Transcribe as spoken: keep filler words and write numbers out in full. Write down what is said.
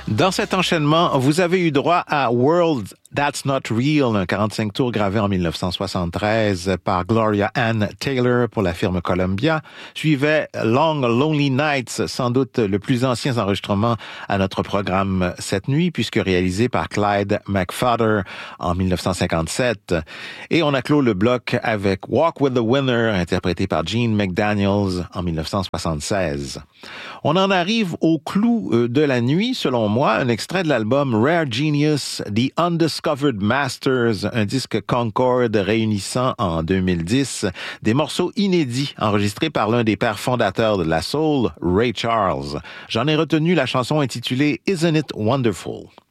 Dans cet enchaînement, vous avez eu droit à World That's Not Real, un quarante-cinq tours gravé en dix-neuf cent soixante-treize par Gloria Ann Taylor pour la firme Columbia. Suivait Long Lonely Nights, sans doute le plus ancien enregistrement à notre programme cette nuit, puisque réalisé par Clyde McPhatter en dix-neuf cent cinquante-sept. Et on a clos le bloc avec Walk with the Winner, interprété par Gene McDaniels en dix-neuf cent soixante-seize. On en arrive au clou de la nuit, selon moi, un extrait de l'album Rare Genius, The Undiscovered Masters, un disque Concorde réunissant en deux mille dix des morceaux inédits enregistrés par l'un des pères fondateurs de la soul, Ray Charles. J'en ai retenu la chanson intitulée Isn't It Wonderful?